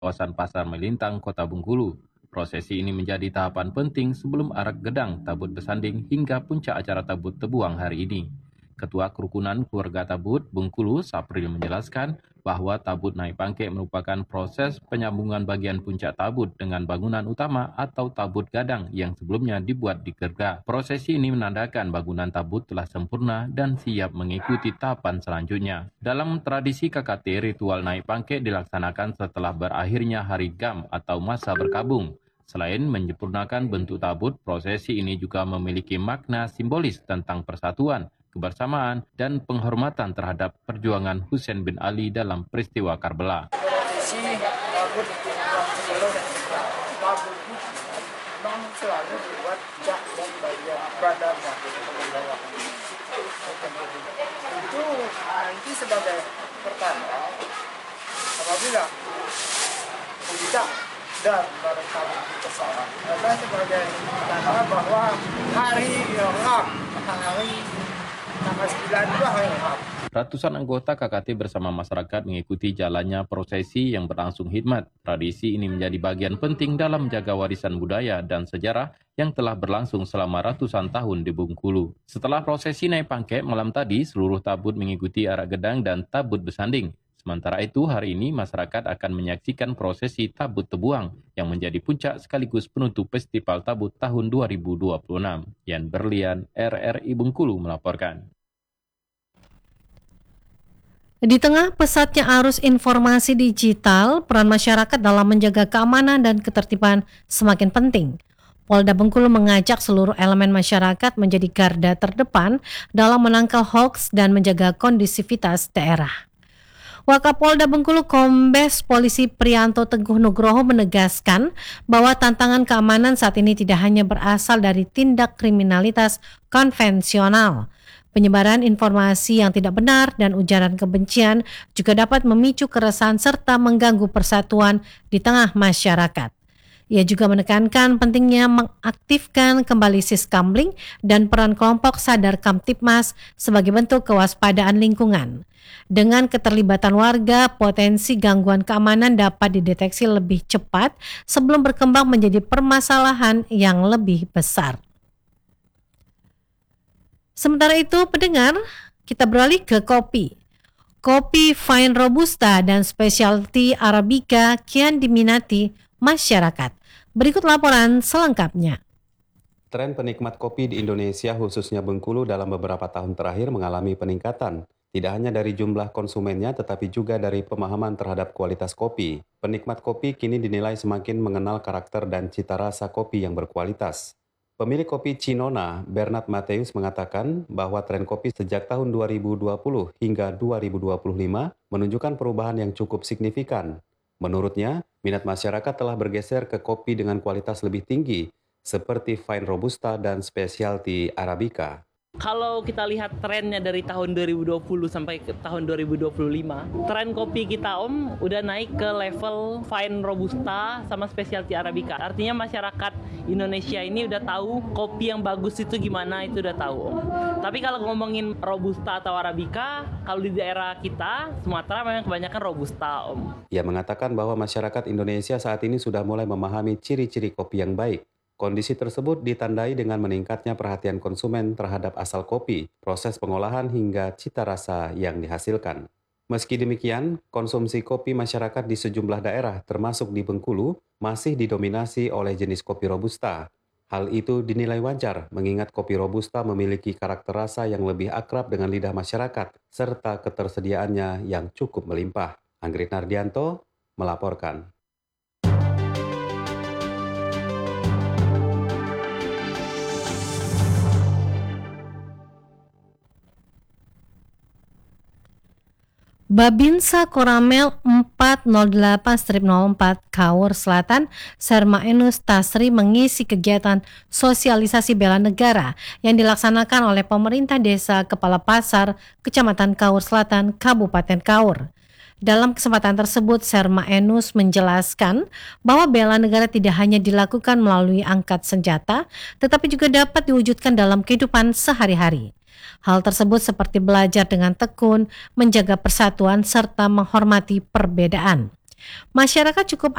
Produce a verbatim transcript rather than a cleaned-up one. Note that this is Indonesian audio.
kawasan Pasar Melintang, Kota Bengkulu. Prosesi ini menjadi tahapan penting sebelum arak gedang, tabut bersanding hingga puncak acara tabut tebuang hari ini. Ketua Kerukunan Keluarga Tabut Bengkulu, Sapril, menjelaskan bahwa tabut naik pangkek merupakan proses penyambungan bagian puncak tabut dengan bangunan utama atau tabut gadang yang sebelumnya dibuat di gerga. Prosesi ini menandakan bangunan tabut telah sempurna dan siap mengikuti tahapan selanjutnya. Dalam tradisi K K T, ritual naik pangkek dilaksanakan setelah berakhirnya hari Gam atau masa berkabung. Selain menyempurnakan bentuk tabut, prosesi ini juga memiliki makna simbolis tentang persatuan, kebersamaan, dan penghormatan terhadap perjuangan Husain bin Ali dalam peristiwa Karbala. Tradisi tabut yang sebelum tabut memang selalu dibuat jak dan bagian badannya. Itu nanti sebagai pertanda apabila puncak dan barang tabut kesalahan adalah sebagai tanda bahwa hari Ram, hari tanggal sembilan itu hari Ram. Ratusan anggota K K T bersama masyarakat mengikuti jalannya prosesi yang berlangsung hikmat. Tradisi ini menjadi bagian penting dalam menjaga warisan budaya dan sejarah yang telah berlangsung selama ratusan tahun di Bengkulu. Setelah prosesi naik pangkek malam tadi, seluruh tabut mengikuti arak gedang dan tabut bersanding. Sementara itu, hari ini masyarakat akan menyaksikan prosesi tabut tebuang yang menjadi puncak sekaligus penutup Festival Tabut tahun dua ribu dua puluh enam. Yan Berlian, R R I Bengkulu melaporkan. Di tengah pesatnya arus informasi digital, peran masyarakat dalam menjaga keamanan dan ketertiban semakin penting. Polda Bengkulu mengajak seluruh elemen masyarakat menjadi garda terdepan dalam menangkal hoaks dan menjaga kondisivitas daerah. Wakapolda Bengkulu Kombes Polisi Prianto Teguh Nugroho menegaskan bahwa tantangan keamanan saat ini tidak hanya berasal dari tindak kriminalitas konvensional. Penyebaran informasi yang tidak benar dan ujaran kebencian juga dapat memicu keresahan serta mengganggu persatuan di tengah masyarakat. Ia juga menekankan pentingnya mengaktifkan kembali Siskamling dan peran kelompok Sadar Kamtipmas sebagai bentuk kewaspadaan lingkungan. Dengan keterlibatan warga, potensi gangguan keamanan dapat dideteksi lebih cepat sebelum berkembang menjadi permasalahan yang lebih besar. Sementara itu, pendengar, kita beralih ke kopi. Kopi Fine Robusta dan Specialty Arabica kian diminati masyarakat. Berikut laporan selengkapnya. Tren penikmat kopi di Indonesia, khususnya Bengkulu, dalam beberapa tahun terakhir mengalami peningkatan. Tidak hanya dari jumlah konsumennya, tetapi juga dari pemahaman terhadap kualitas kopi. Penikmat kopi kini dinilai semakin mengenal karakter dan cita rasa kopi yang berkualitas. Pemilik kopi Cinona, Bernard Mateus, mengatakan bahwa tren kopi sejak tahun dua ribu dua puluh hingga dua ribu dua puluh lima menunjukkan perubahan yang cukup signifikan. Menurutnya, minat masyarakat telah bergeser ke kopi dengan kualitas lebih tinggi, seperti Fine Robusta dan Specialty Arabica. Kalau kita lihat trennya dari tahun dua ribu dua puluh sampai ke tahun dua ribu dua puluh lima, tren kopi kita Om udah naik ke level Fine Robusta sama Specialty Arabica. Artinya masyarakat Indonesia ini udah tahu kopi yang bagus itu gimana, itu udah tahu Om. Tapi kalau ngomongin Robusta atau Arabica, kalau di daerah kita, Sumatera memang kebanyakan Robusta Om. Ia mengatakan bahwa masyarakat Indonesia saat ini sudah mulai memahami ciri-ciri kopi yang baik. Kondisi tersebut ditandai dengan meningkatnya perhatian konsumen terhadap asal kopi, proses pengolahan hingga cita rasa yang dihasilkan. Meski demikian, konsumsi kopi masyarakat di sejumlah daerah termasuk di Bengkulu masih didominasi oleh jenis kopi Robusta. Hal itu dinilai wajar mengingat kopi Robusta memiliki karakter rasa yang lebih akrab dengan lidah masyarakat serta ketersediaannya yang cukup melimpah. Anggrit Nardianto melaporkan. Babinsa Koramel empat nol delapan nol empat Kaur Selatan, Serma Enus Tasri mengisi kegiatan sosialisasi bela negara yang dilaksanakan oleh pemerintah desa Kepala Pasar, Kecamatan Kaur Selatan, Kabupaten Kaur. Dalam kesempatan tersebut, Serma Enus menjelaskan bahwa bela negara tidak hanya dilakukan melalui angkat senjata, tetapi juga dapat diwujudkan dalam kehidupan sehari-hari. Hal tersebut seperti belajar dengan tekun, menjaga persatuan, serta menghormati perbedaan. Masyarakat cukup